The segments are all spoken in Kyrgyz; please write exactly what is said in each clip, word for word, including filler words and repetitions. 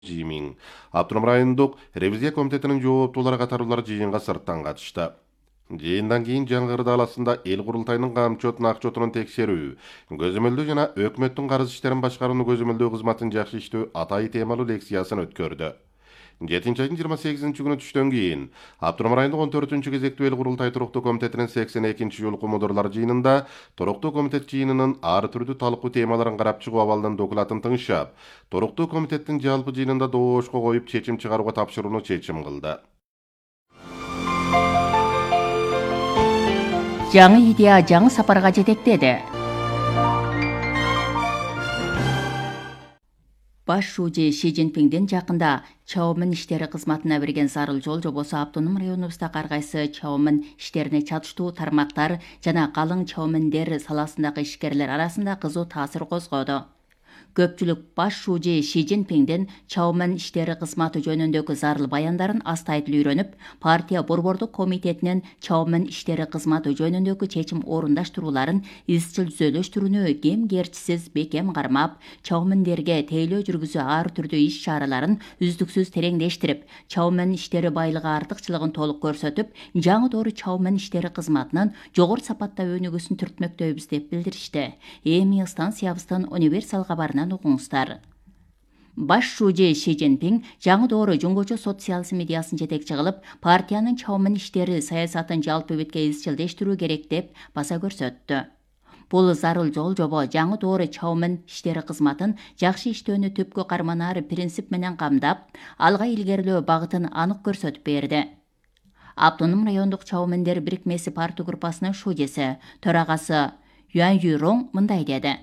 Жиймин. Автоном райондук ревизия комитетинин жооптуулары катарлар жыйынга сырттан катышты. Жыйындан кийин Жаңгыр даласында эл курултайынын камчотун акчотунун текшерүү, көзөмөлдөө жана өкмөттүн карыз иштерин башкарууну көзөмөлдөө кызматын жакшы иштөө атайы темалуу лекциясын өткөрдү. жетинчи айдын жыйырма сегизинчи күнү түштөн кийин Автоном райондук он төртүнчү кезектүү эл курултай туруктуу комитетинин сексен экинчи жолку мудурлар жыйынында туруктуу комитет жыйынынын ар түрдүү талкуу темаларын карап чыгуу абалынын докладын тыңшап, туруктуу комитеттин жалпы жыйынында доошко коюп чечим чыгарууга тапшырууну чечим кылды. Жаңы идея жаңы сапарга жетектеди. Баш шүүжи Ши Цзиньпиндин жакында Чаомин иштери кызматына берген зарыл жол жобосу автоном районубузда ар кайсы Чаомин иштерине чатыштуу тармактар жана калың Чаоминдер саласындагы ишкерлер арасында кызуу таасир козгоду. Көпчүлүк баш шүүжи Ши Цзиньпиндин Чаомин иштери кызматы жөнүндөгү зарыл баяндарын астайыл үйрөнүп, партия борбордук комитетинин Чаомин иштери кызматы жөнүндөгү чечим орундаштырууларын изчил түзөлөштүрүүнү кем-керчисиз бекем кармап, Чаоминдерге тейлөө жүргүзүү ар түрдүү иш чараларын үздүксүз тереңдештирип, Чаомин иштери байлыгы артыкчылыгын толук көрсөтүп, жаңы доору Чаомин иштери кызматынын жогору сапатта өнүгүүсүн түртмөктөйбүз деп билдиришти. Эми станциябыздын универсал кабарынан окуңуздар. Баш шүүжи Ши Цзиньпин жаңы доору жөнгөчө социализм идеясын жетекчи кылып, партиянын Чаомин иштери саясатын жалпы бетке изчилдештирүү керек деп баса көрсөттү. Бул зарыл жол жобо жаңы доору Чаомин иштери кызматын жакшы иштөөнү түпкү карманаар принцип менен камдап, алга илгерилөө багытын анык көрсөтүп берди. Автоном райондук Чаоминдер бирикмеси партия группасынын шүүжеси, төрагасы Юан Юрong мындай деди.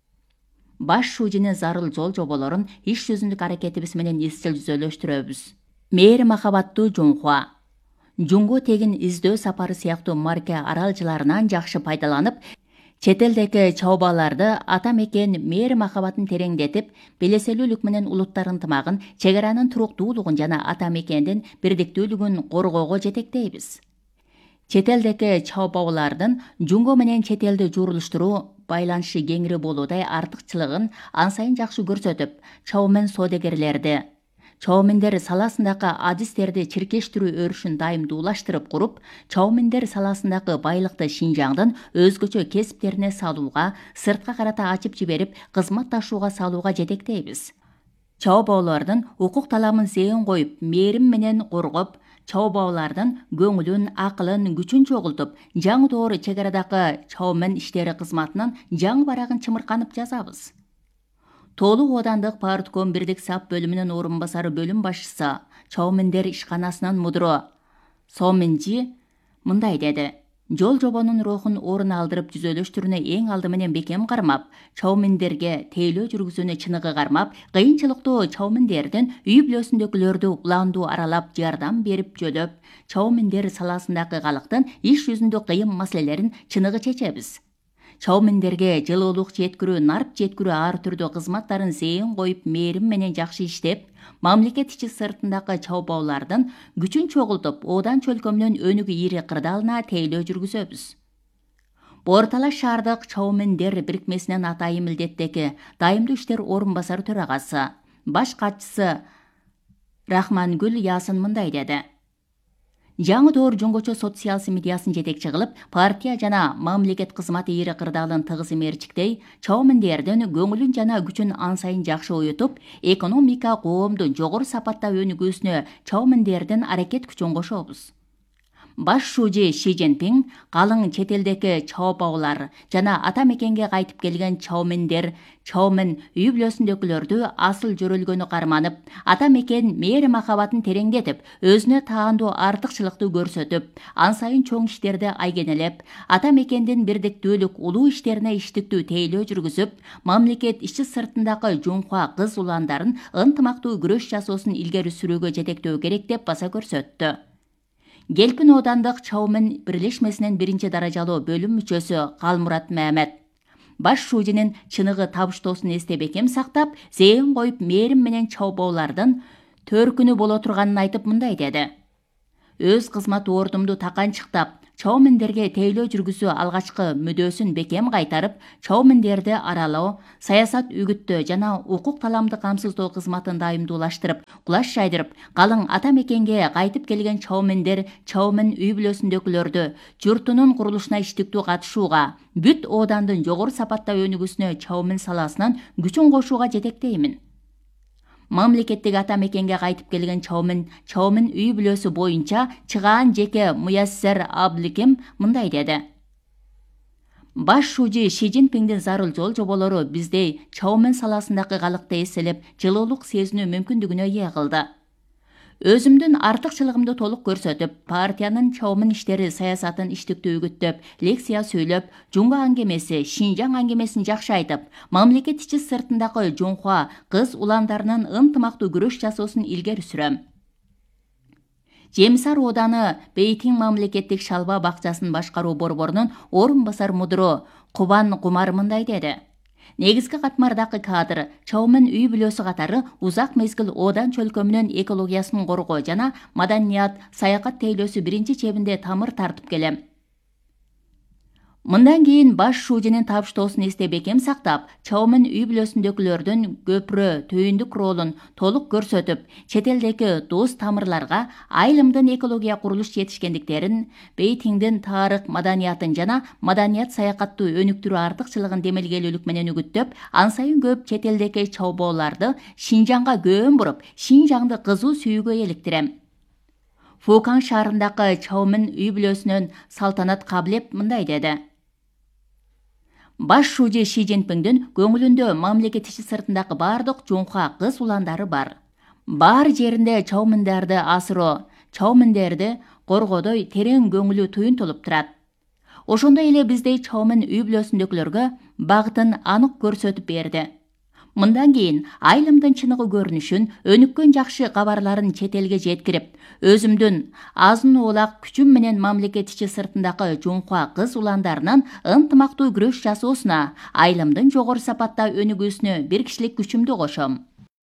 Баш шүүжинин зарыл жол жоболорун иш жүзүндүк аракетибиз менен изчил түзөлөштүрөбүз. Мээри махабаттуу Жунхуа, Жунго тегин издөө сапары сыяктуу марка аралжыларынан жакшы пайдаланып, чет элдеги чабааларды ата мекен мээри махабатын тереңдетип, белеселүүлүк менен улуттар ынтымагын, чек аранын туруктуулугун жана ата мекендин бирдиктүүлүгүн коргоого жетектейбиз. Чет элдеги чабаалардын Жунго менен чет элди журулуштуруу байланышы кеңири болуудай артыкчылыгын ан сайын жакшы көрсөтүп, Чаомин соодагерлерди, Чаоминдер саласындагы адистерди чиркештирүү өрүшүн дайымдуулаштырып куруп, Чаоминдер саласындагы байлыкты Шинжаңдын өзгөчө кесиптерине салууга, сыртка карата ачып жиберип, кызматташууга салууга жетектейбиз. Чабаалардын укук таламын зээн коюп, мээрим менен коргоп, чабаалардын көңүлүн, акылын, күчүн чогултуп, жаңы доору чек арадагы Чаомин иштери кызматынын жаңы барагын чымырканып жазабыз. Толук оодандык партком бирдик сап бөлүмүнүн орун басары бөлүм башчысы, Чаоминдер ишканасынын мудуру Соминжи мындай деди. Жол жобонун рухун орун алдырып түзөлөштүрүүнү эң алды менен бекем кармап, Чаоминдерге тейлөө жүргүзүүнү чыныгы кармап, кыйынчылыктуу Чаоминдердин үй бүлөсүндөгүлөрдү улаандуу аралап, жардам берип жөлөп, Чаоминдер саласындагы калктын иш жүзүндө кыйын маселелерин чыныгы чечебиз. Чаоминдерге жылуулук жеткирүү, нарп жеткирүү ар түрдүү кызматтарын зээн коюп, мээрим менен жакшы иштеп, мамлекет ичи сыртындагы чабаалардын күчүн чогултуп, Оодан чөлкөмүнүн өнүгүү ири кырдаалына тейлөө жүргүзөбүз. Бор Талаш шаардык Чаоминдер бирикмесинин атайын милдеттеги дайымдуу иштер орун басары төрагасы, баш катчысы Рахмангүл Ясын мындай деди. Жаңы доор жөнгөчө социализм идеясын жетекчи кылып, партия жана мамлекет кызматы ири кырдаалын тыгыз мерчиктей, Чаоминдердин көңүлүн жана күчүн ан сайын жакшы оютуп, экономика, коомдун жогору сапатта өнүгүүсүнө Чаоминдердин аракет күчүн кошобуз. Баш шүүжи Ши Цзиньпин калың чет элдеги чабаалар жана ата мекенге кайтып келген Чаоминдер, Чаомин үй бүлөсүндөгүлөрдү асыл жөрөлгөнү карманып, ата мекен мээри махабатын тереңдетип, өзүнө таандуу артыкчылыкты көрсөтүп, ан сайын чоң иштерди айгенелеп, ата мекендин бирдиктүүлүк улуу иштерине иштиктүү тейлөө жүргүзүп, мамлекет ичи сыртындагы Жунхуа кыз уландарын ынтымактуу күрөш жасоосун илгери сүрүүгө жетектөө керек деп баса көрсөттү. Келпин оодандык Чаомин бирлешмесинин биринчи даражалуу бөлүм мүчөсү Калмурат Мамед баш шүүжинин чыныгы табыштоосун эсте бекем сактап, зээн коюп, мээрим менен чабаалардын төркүнү боло турганын айтып мындай деди. Өз кызмат ордумду таканчыктап, чооминдерге тейлөө жүргүзүү алгачкы мүдөөсүн бекем кайтарып, чооминдерди аралоо, саясат үгүттөө жана укук таламды камсыздоо кызматын дайымдуулаштырып, кулаш жайдырып, калың ата мекенге кайтып келген чооминдер чоомин үй бүлөсүндөгүлөрдү журтунун курулушуна иштиктүү катышууга, бүт оодандын жогору сапатта өнүгүүсүнө чоомин саласынан күчүн кошууга жетектеймин. Мамлекеттик ата мекенге кайтып келген чоомин чоомин үй бүлөсү боюнча чыгаан жеке Муяссер Абликим мындай деди. Баш шужи Ши Цзиньпиңдин зарыл жол жоболору биздей чоомин саласындагы калыкты эселеп, жылуулук сезинүү мүмкүндүгүнө ээ кылды. Өзүмдүн артыкчылыгымды толук көрсөтүп, партиянын чоомин иштери саясатын иштиктүү үгүттөп, лекция сүйлөп, Жунга аңгемеси, Шинжаң аңгемесин жакшы айтып, мамлекет ичи сыртындагы жунхуа кыз уландарынын ынтымактуу күрөш жасоосун илгери сүрөм. Жемисар ооданы Бейтиң мамлекеттик шалба бакчасын башкаруу борборунун орун басар мудуру Кубан Кумар мындай деди. Негизги катмардагы кадр чоомин үй бүлөсү катары узак мезгил оодан чөлкөмүнүн экологиясын коргоо жана маданият, саякат тейлөөсү биринчи чебинде тамыр тартып келем. Мындан кийин баш шужинин табыштоосун эсте бекем сактап, чоомин үй бүлөсүндөгүлөрдүн көпүрө түйүндүк ролун толук көрсөтүп, чет элдеги дос тамырларга айылымдын экология курулуш жетишкендиктерин, Бейтиңдин тарых маданиятын жана маданият саякаттуу өнүктүрүү артыкчылыгын демелгелүүлүк менен үгүттөп, ан сайын көп чет элдеги чоболорду Шинжаңга көөн буруп, Шинжаңды кызуу сүйүүгө эликтирем. Фукан шаарындагы чоомин үй бүлөсүнөн Салтанат Каблеп мындай деди. Баш шужи Ши Цзиньпиңдин көңүлүндө мамлекет ичи сыртындагы бардык жунхуа кыз уландары бар. Баар жеринде чооминдерди асыроо, чооминдерди коргоодой терең көңүлү туюнтулуп турат. Ошондой эле биздей чоомин үй бүлөсүндөгүлөргө багытын анык көрсөтүп берди. Мындан кийин айылымдын чыныгы көрүнүшүн, өнүккөн жакшы кабарларын чет элге жеткирип, өзүмдүн азын оолак күчүм менен мамлекет ичи сыртындагы жунхуа кыз уландарынын ынтымактуу күрөш жасоосуна, айылымдын жогору сапатта өнүгүүсүнө бир кишилик күчүмдү кошом.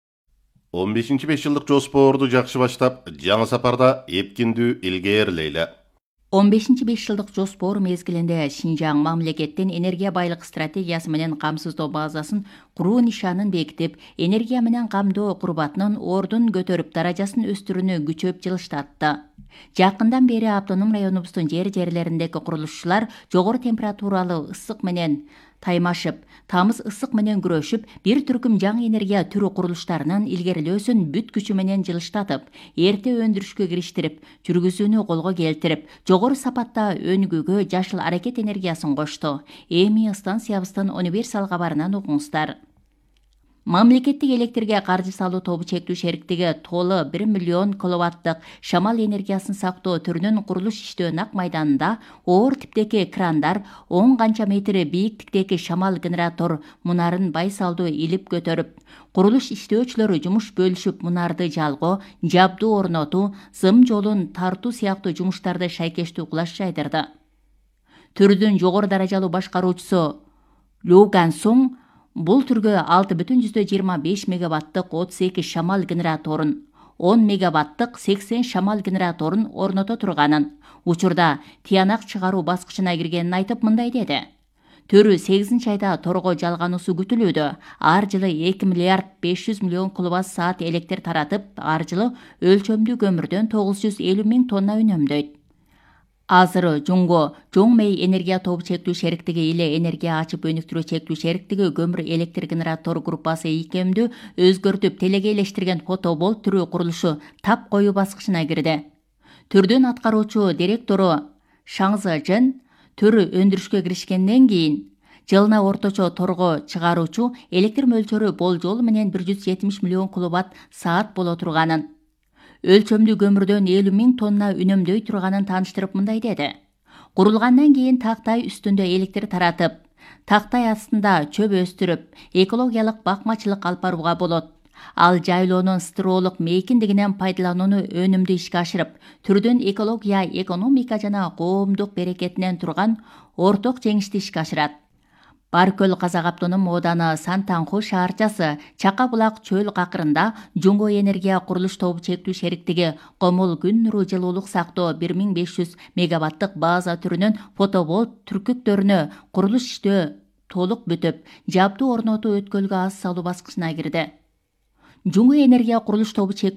он бешинчи беш жылдык жоспорду жакшы баштап, жаңы сапарда эпкиндүү илгээрлейле. он бешинчи беш жылдык жоспор мезгилинде Шинжаң мамлекеттин энергия байлык стратегиясы менен камсыздоо базасын куруу нишанын бекитип, энергия менен камдоо курбатынын ордун көтөрүп, даражасын өстүрүүнү күчөп жылыштатты. Жакындан бери автоном районубуздун жер-жерлериндеги курулушчулар жогору температуралуу ысык менен таймашып, тамыз ысык менен күрөшүп, бир түркүм жаңы энергия түрү курулуштарынын илгерилөөсүн бүт күчү менен жылыштатып, эрте өндүрүшкө кириштирип, жүргүзүүнү колго келтирип, жогору сапатта өнүгүүгө жашыл аракет энергиясын кошту. Эми станциябыздын универсал кабарынан угуңуздар. Мамлекеттик электрге каржы салуу тобу чектүү шериктиги толы бир миллион киловаттык шамал энергиясын сактоо түрүнүн курулуш иштөө ак майданында оор типтеги крандар, он канча метр бийиктиктеги шамал генератор мунарын байсалдуу илип көтөрүп, курулуш иштөөчүлөрү жумуш бөлүшүп мунарды жалгоо, жабдуу орнотуу, зым жолун тартуу сыяктуу жумуштарды шайкештүү кулаш жайдырды. Түрдүн жогору даражалуу башкаруучусу Лу Гансуң бул түргө алты бүтүн жүздөн жыйырма беш мегаваттык отуз эки шамал генераторун, он мегаваттык сексен шамал генераторун орното турганын, учурда тиянак чыгаруу баскычына киргенин айтып мындай деди. Төрү сегизинчи айда торго жалгануусу күтүлүүдө. Ар жылы эки миллиард беш жүз миллион киловатт саат электр таратып, ар жылы өлчөмдүү көмүрдөн тогуз жүз элүү миң тонна үнөмдөйт. Азыр Жунго Жоңмей энергия тобу чектүү шериктиги эле энергия ачып өнүктүрүү чектүү шериктиги көмүр электр генератор группасы ийкемдүү өзгөртүп телегейлештирген фотоболт түрүү курулушу тап коюу баскычына кирди. Түрдүн аткаруучу директору Шаңзы Жен түрү өндүрүшкө киришкенден кийин жылына орточо торго чыгаруучу электр мөлчөрү болжол менен бир жүз жетимиш миллион киловатт саат боло турганын, өлчөмдүү көмүрдөн элүү миң тонна үнөмдөй турганын тааныштырып мындай деди. Курулгандан кийин тактай үстүндө электр таратып, тактай астында чөп өстүрүп, экологиялык бакмачылык алып барууга болот. Ал жайлоонун строолук мейкиндигинен пайдаланууну өнүмдүү ишке ашырып, түрдүн экология, экономика жана коомдук берекетинен турган орток жеңишти ишке ашырат. Баркөл Казак автоном ооданы Сантанху шаарчасы Чака булак чөл какырында Жуңго энергия курулуш тобу чектүү шериктиги Комол күн нуру жылуулук сактоо бир миң беш жүз мегаваттык база түрүнүн фотобот түркүктөрүнө курулуш иштөө толук бүтүп, жабдуу орнотуу өткөлгө аз салуу баскычына кирди. Жуңго энергия курулуш тобу